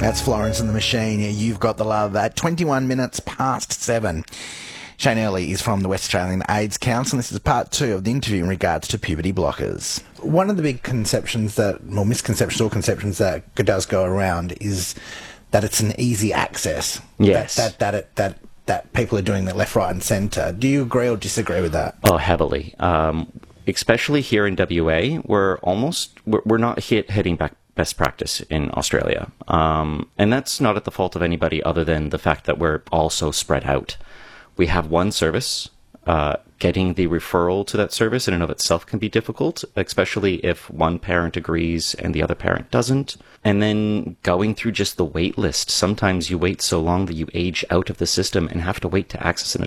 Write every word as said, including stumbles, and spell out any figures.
That's Florence and the Machine. You've got the love at twenty-one minutes past seven. Shane Early is from the West Australian AIDS Council, and this is part two of the interview in regards to puberty blockers. One of the big conceptions that, or misconceptions or conceptions that does go around is that it's an easy access. Yes. That, that, that, it, that, that people are doing that left, right and centre. Do you agree or disagree with that? Oh, heavily. Um, especially here in W A, we're almost, we're, we're not hit, heading back best practice in Australia. Um, and that's not at the fault of anybody other than the fact that we're all so spread out. We have one service. Uh, getting the referral to that service in and of itself can be difficult, especially if one parent agrees and the other parent doesn't. And then going through just the wait list. Sometimes you wait so long that you age out of the system and have to wait to access an